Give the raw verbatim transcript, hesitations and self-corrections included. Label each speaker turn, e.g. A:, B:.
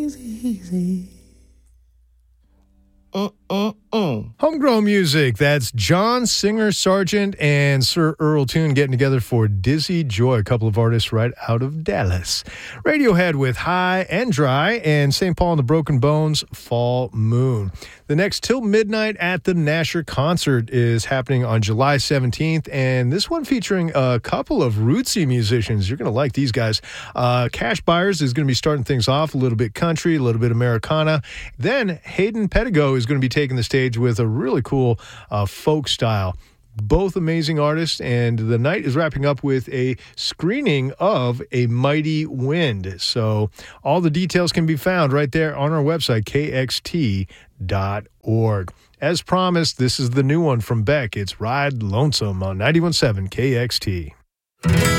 A: Easy.
B: Mm-mm-mm. Homegrown music. That's John Singer Sargent and Sir Earl Toon getting together for Dizzy Joy, a couple of artists right out of Dallas. Radiohead with High and Dry, and Saint Paul and the Broken Bones, Fall Moon. The next Till Midnight at the Nasher concert is happening on July seventeenth, and this one featuring a couple of rootsy musicians. You're going to like these guys. Uh, Cash Byers is going to be starting things off, a little bit country, a little bit Americana. Then Hayden Pedigo is going to be taking the stage with a really cool uh, folk style. Both amazing artists, and the night is wrapping up with a screening of A Mighty Wind. So all the details can be found right there on our website, K X T dot org. As promised, this is the new one from Beck. It's Ride Lonesome on ninety-one point seven K X T.